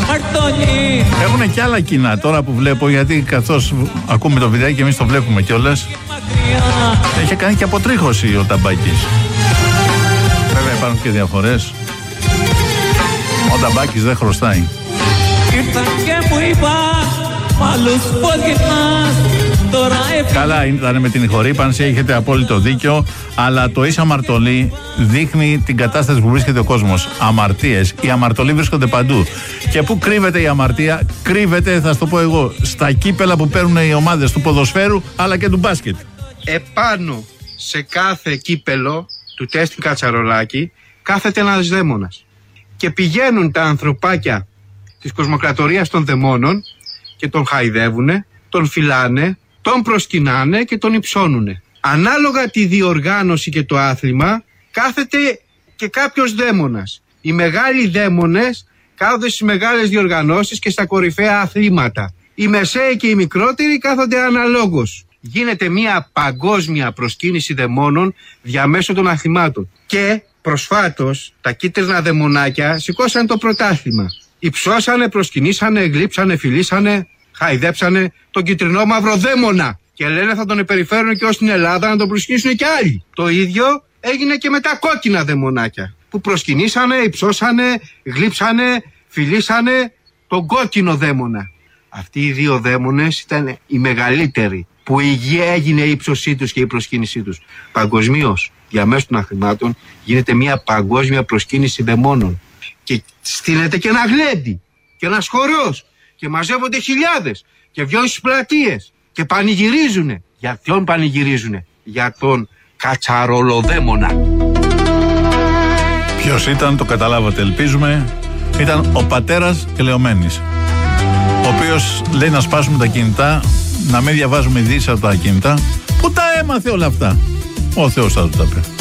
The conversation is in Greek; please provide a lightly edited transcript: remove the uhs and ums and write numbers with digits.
Έχουν και άλλα κοινά τώρα που βλέπω, γιατί καθώς ακούμε το βιντεάκι και εμείς το βλέπουμε κιόλας. Έχει κάνει και αποτρίχωση ο Ταμπάκης. Βέβαια υπάρχουν και διαφορές. Ο Ταμπάκης δεν χρωστάει. Καλά ήταν με την ηχορύπανση, έχετε απόλυτο δίκιο. Αλλά το ίσα αμαρτωλή δείχνει την κατάσταση που βρίσκεται ο κόσμος. Αμαρτίες, οι αμαρτωλοί βρίσκονται παντού. Και πού κρύβεται η αμαρτία? Κρύβεται, θα σου το πω εγώ, στα κύπελα που παίρνουν οι ομάδες του ποδοσφαίρου αλλά και του μπάσκετ. Επάνω σε κάθε κύπελο του τέστη Κατσαρολάκη κάθεται ένας δαίμονας. Και πηγαίνουν τα ανθρωπάκια της κοσμοκρατορίας των δαιμόνων και τον χαϊδεύουνε, τον φυλάνε, τον προσκυνάνε και τον υψώνουνε. Ανάλογα τη διοργάνωση και το άθλημα κάθεται και κάποιος δαίμονας. Οι μεγάλοι δαίμονες κάθονται στις μεγάλες διοργανώσεις και στα κορυφαία αθλήματα. Οι μεσαίοι και οι μικρότεροι κάθονται αναλόγως. Γίνεται μια παγκόσμια προσκύνηση δαιμόνων διαμέσου των αθλημάτων. Και προσφάτως τα κίτρινα δαιμονάκια σηκώσαν το πρωτάθλημα. Υψώσανε, προσκυνήσανε, γλύψανε, φιλήσανε, χαϊδέψανε τον κυτρινό μαύρο δαίμονα. Και λένε θα τον επεριφέρουν και ως την Ελλάδα να τον προσκυνήσουν και άλλοι. Το ίδιο έγινε και με τα κόκκινα δαιμονάκια. Που προσκυνήσανε, υψώσανε, γλύψανε, φιλήσανε τον κόκκινο δαίμονα. Αυτοί οι δύο δαίμονες ήταν οι μεγαλύτεροι. Που έγινε η ύψωσή τους και η προσκύνησή τους. Παγκοσμίως, διαμέσου των αθλημάτων, γίνεται μια παγκόσμια προσκύνηση δαιμόνων. Και στείνεται και ένα γλέντι και ένας χορός και μαζεύονται χιλιάδες και βγαίνουν στις πλατείες και πανηγυρίζουνε. Για ποιον πανηγυρίζουνε? Για τον Κατσαρολοδαίμονα. Ποιος ήταν, το καταλάβατε ελπίζουμε. Ήταν ο πατέρας Ελεομένης, ο οποίος λέει να σπάσουμε τα κινητά, να μην διαβάζουμε ειδήσεις από τα κινητά. Πού τα έμαθε όλα αυτά? Ο Θεός θα του τα πει.